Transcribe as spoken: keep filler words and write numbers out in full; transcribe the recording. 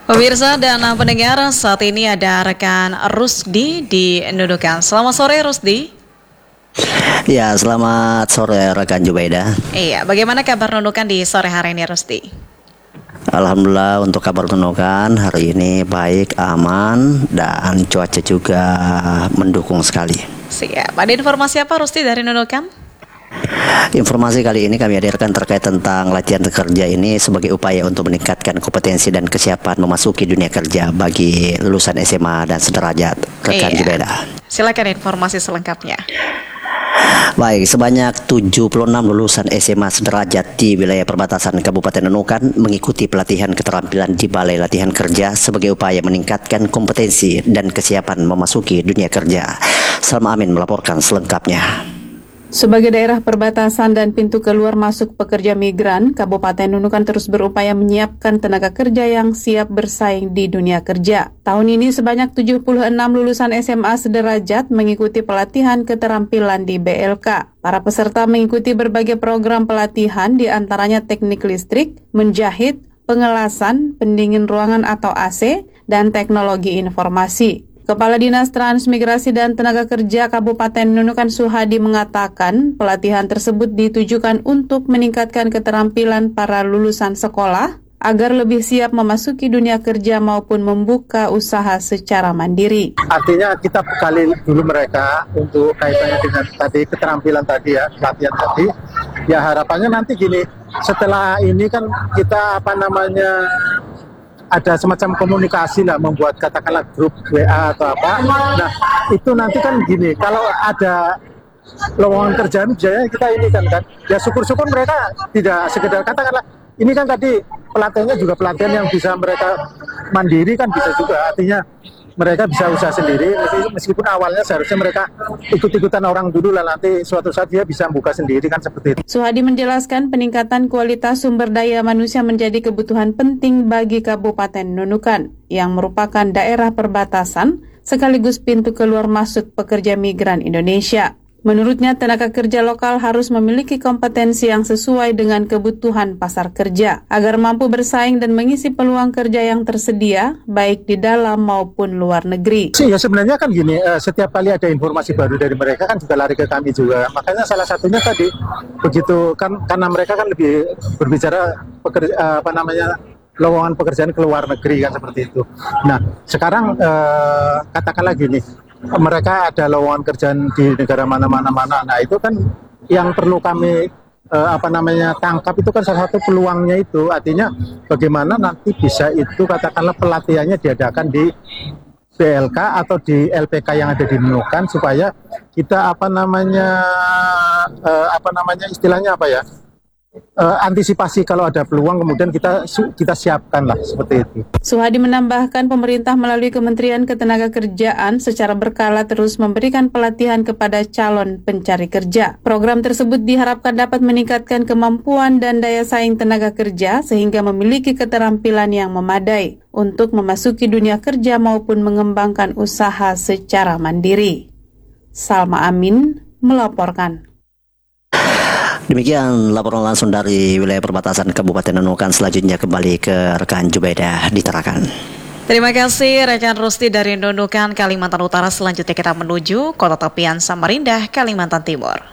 Pemirsa dan pendengar, saat ini ada rekan Rusdi di Nunukan. Selamat sore, Rusdi. Ya, selamat sore rekan Jubaida. Iya, bagaimana kabar Nunukan di sore hari ini, Rusdi? Alhamdulillah untuk kabar Nunukan hari ini baik, aman, dan cuaca juga mendukung sekali. Siap. Ada informasi apa, Rusdi, dari Nunukan? Informasi kali ini kami hadirkan terkait tentang latihan kerja ini sebagai upaya untuk meningkatkan kompetensi dan kesiapan memasuki dunia kerja bagi lulusan S M A dan sederajat. Rekan Iya. Jubaida. Silakan informasi selengkapnya. Baik, sebanyak tujuh puluh enam lulusan S M A sederajat di wilayah perbatasan Kabupaten Nunukan mengikuti pelatihan keterampilan di Balai Latihan Kerja sebagai upaya meningkatkan kompetensi dan kesiapan memasuki dunia kerja. Salma Amin melaporkan selengkapnya. Sebagai daerah perbatasan dan pintu keluar masuk pekerja migran, Kabupaten Nunukan terus berupaya menyiapkan tenaga kerja yang siap bersaing di dunia kerja. Tahun ini sebanyak tujuh puluh enam lulusan S M A sederajat mengikuti pelatihan keterampilan di B L K. Para peserta mengikuti berbagai program pelatihan, di antaranya teknik listrik, menjahit, pengelasan, pendingin ruangan atau A C, dan teknologi informasi. Kepala Dinas Transmigrasi dan Tenaga Kerja Kabupaten Nunukan Suhadi mengatakan pelatihan tersebut ditujukan untuk meningkatkan keterampilan para lulusan sekolah agar lebih siap memasuki dunia kerja maupun membuka usaha secara mandiri. Artinya kita bekali dulu mereka untuk kaitannya dengan tadi keterampilan tadi ya, pelatihan tadi. Ya harapannya nanti gini, setelah ini kan kita apa namanya ada semacam komunikasi lah, membuat katakanlah grup W A atau apa. Nah itu nanti kan gini, kalau ada lowongan kerjaan biasanya kita ini kan kan ya syukur-syukur mereka tidak sekedar katakanlah ini kan tadi pelatihannya juga pelatihan yang bisa mereka mandiri kan bisa juga, artinya mereka bisa usaha sendiri meskipun awalnya seharusnya mereka ikut-ikutan orang dulu lah, nanti suatu saat dia bisa buka sendiri kan seperti itu. Suhadi menjelaskan peningkatan kualitas sumber daya manusia menjadi kebutuhan penting bagi Kabupaten Nunukan yang merupakan daerah perbatasan sekaligus pintu keluar masuk pekerja migran Indonesia. Menurutnya, tenaga kerja lokal harus memiliki kompetensi yang sesuai dengan kebutuhan pasar kerja agar mampu bersaing dan mengisi peluang kerja yang tersedia baik di dalam maupun luar negeri. Ya sebenarnya kan gini, setiap kali ada informasi baru dari mereka kan juga lari ke kami juga. Makanya salah satunya tadi begitu kan, karena mereka kan lebih berbicara pekerja, apa namanya lowongan pekerjaan ke luar negeri kan seperti itu. Nah sekarang eh, katakanlah gini, mereka ada lowongan kerjaan di negara mana-mana mana. Nah itu kan yang perlu kami eh, apa namanya tangkap, itu kan salah satu peluangnya itu. Artinya bagaimana nanti bisa itu katakanlah pelatihannya diadakan di B L K atau di L P K yang ada di Nunukan supaya kita apa namanya eh, apa namanya istilahnya apa ya? Uh, antisipasi kalau ada peluang kemudian kita kita siapkan lah seperti itu. Suhadi menambahkan pemerintah melalui Kementerian Ketenagakerjaan secara berkala terus memberikan pelatihan kepada calon pencari kerja. Program tersebut diharapkan dapat meningkatkan kemampuan dan daya saing tenaga kerja sehingga memiliki keterampilan yang memadai untuk memasuki dunia kerja maupun mengembangkan usaha secara mandiri. Salma Amin melaporkan. Demikian laporan langsung dari wilayah perbatasan Kabupaten Nunukan. Selanjutnya kembali ke rekan Jubaida di Tarakan. Terima kasih rekan Rusdi dari Nunukan, Kalimantan Utara. Selanjutnya kita menuju Kota Tepian Samarinda, Kalimantan Timur.